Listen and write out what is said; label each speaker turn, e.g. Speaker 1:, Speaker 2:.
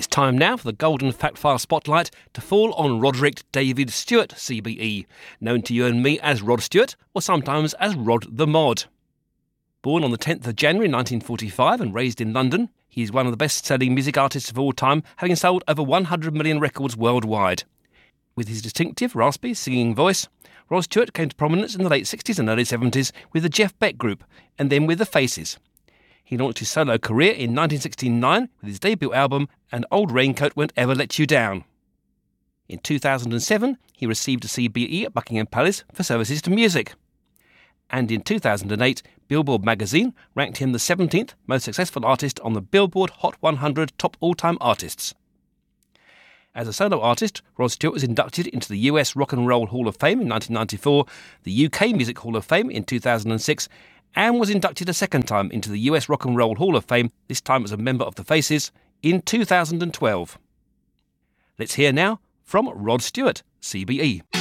Speaker 1: time now for the Golden Fact File spotlight to fall on Roderick David Stewart, CBE, known to you and me as Rod Stewart, or sometimes as Rod the Mod. Born on the 10th of January 1945 and raised in London, he is one of the best-selling music artists of all time, having sold over 100 million records worldwide. With his distinctive, raspy, singing voice, Rod Stewart came to prominence in the late 60s and early 70s with the Jeff Beck Group, and then with the Faces. He launched his solo career in 1969 with his debut album And Old Raincoat Won't Ever Let You Down. In 2007, he received a CBE at Buckingham Palace for services to music. And in 2008, Billboard magazine ranked him the 17th most successful artist on the Billboard Hot 100 Top All-Time Artists. As a solo artist, Rod Stewart was inducted into the US Rock and Roll Hall of Fame in 1994, the UK Music Hall of Fame in 2006, and was inducted a second time into the US Rock and Roll Hall of Fame, this time as a member of the Faces, in 2012. Let's hear now from Rod Stewart, CBE.